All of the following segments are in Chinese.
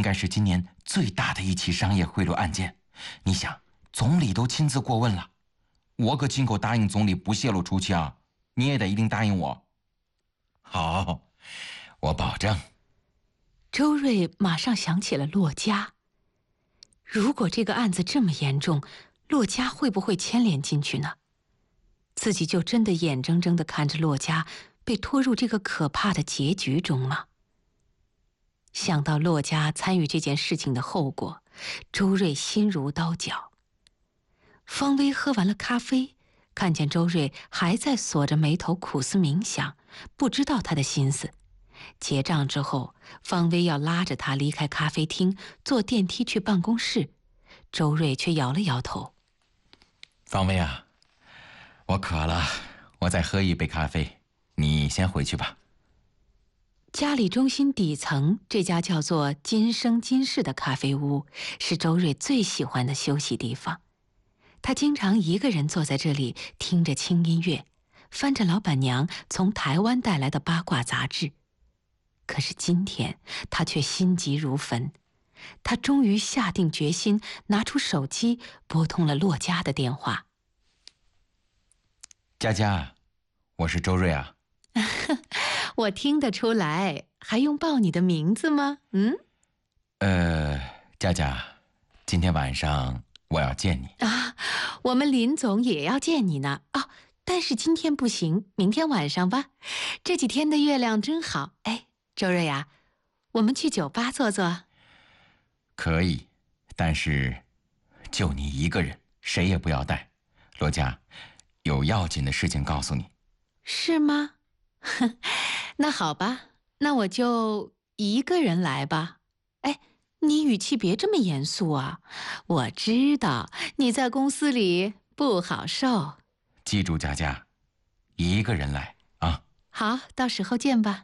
该是今年最大的一起商业贿赂案件。你想，总理都亲自过问了，我可亲口答应总理不泄露出去啊，你也得一定答应我。好，我保证。 周瑞马上想起了骆家。如果这个案子这么严重，骆家会不会牵连进去呢？自己就真的眼睁睁地看着骆家被拖入这个可怕的结局中吗？想到骆家参与这件事情的后果，周瑞心如刀绞。方薇喝完了咖啡，看见周瑞还在锁着眉头苦思冥想，不知道他的心思。结账之后，方薇要拉着他离开咖啡厅，坐电梯去办公室，周瑞却摇了摇头。 方薇啊，我渴了，我再喝一杯咖啡，你先回去吧。 嘉里中心底层这家叫做今生今世的咖啡屋，是周瑞最喜欢的休息地方。他经常一个人坐在这里，听着轻音乐，翻着老板娘从台湾带来的八卦杂志。可是今天他却心急如焚，他终于下定决心，拿出手机拨通了骆家的电话。 佳佳，我是周瑞啊。 我听得出来，还用报你的名字吗？ 佳佳，今天晚上我要见你啊，我们林总也要见你呢。哦，但是今天不行，明天晚上吧。这几天的月亮真好。哎，周瑞啊，我们去酒吧坐坐。 可以，但是就你一个人，谁也不要带。罗佳，有要紧的事情告诉你。 是吗？那好吧，那我就一个人来吧。哎，你语气别这么严肃啊，我知道你在公司里不好受。 记住，佳佳，一个人来啊。 好，到时候见吧。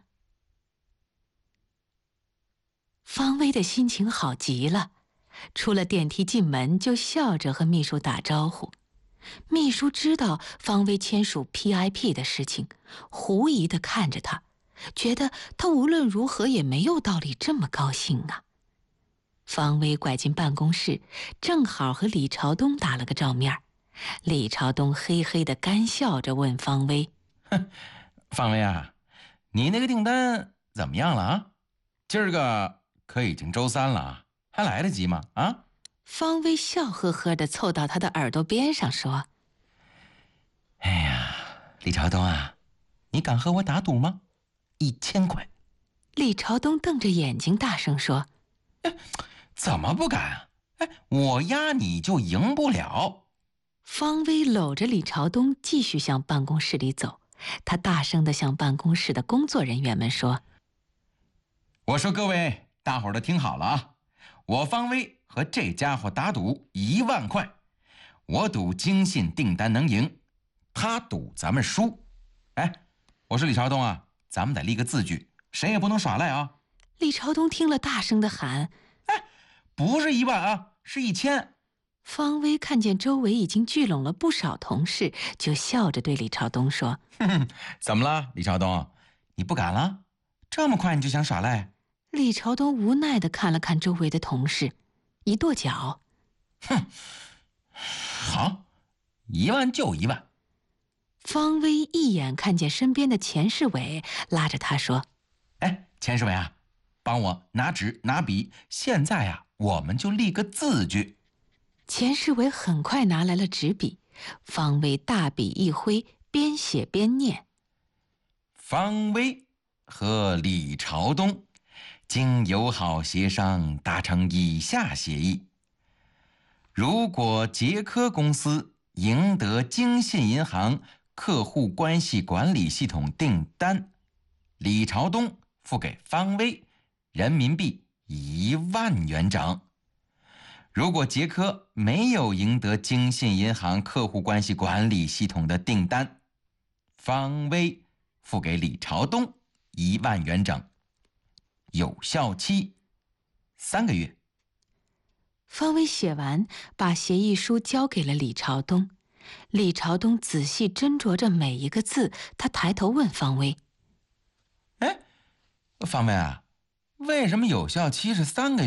方薇的心情好极了，出了电梯进门就笑着和秘书打招呼。秘书知道方薇签署 PIP 的事情，狐疑地看着他，觉得他无论如何也没有道理这么高兴啊。方薇拐进办公室，正好和李朝东打了个照面。李朝东嘿嘿地干笑着问方薇：“ 方薇啊，你那个订单怎么样了啊？今儿个可已经周3了，还来得及吗？啊？” 方薇笑呵呵地凑到他的耳朵边上说：“ 哎呀，李朝东啊，你敢和我打赌吗？1000块。” 李朝东瞪着眼睛大声说：“ 怎么不敢啊？我压你就赢不了。” 方薇搂着李朝东继续向办公室里走，他大声地向办公室的工作人员们说：“ 我说各位，大伙儿都听好了啊！我方薇和这家伙打赌1万块，我赌京信订单能赢，他赌咱们输。我说李朝东啊，咱们得立个字据，谁也不能耍赖啊！” 李朝东听了大声地喊：“ 不是1万啊，是1000。” 方薇看见周围已经聚拢了不少同事，就笑着对李朝东说：“ 怎么了，李朝东？你不敢了？这么快你就想耍赖？” 李朝东无奈地看了看周围的同事，一跺脚：“ 好，1万就1万。” 方薇一眼看见身边的钱世伟，拉着他说：“ 钱世伟啊，帮我拿纸拿笔，现在啊，我们就立个字据。” 钱世伟很快拿来了纸笔，方薇大笔一挥，边写边念：“ 方薇和李朝东经友好协商达成以下协议：如果捷科公司赢得京信银行客户关系管理系统订单，李朝东付给方薇人民币1万元整。如果捷科没有赢得京信银行客户关系管理系统的订单，方薇付给李朝东1万元整，有效期3个月。 方薇写完，把协议书交给了李朝东。李朝东仔细斟酌着每一个字，他抬头问方薇：“ 方薇啊，为什么有效期是3个月？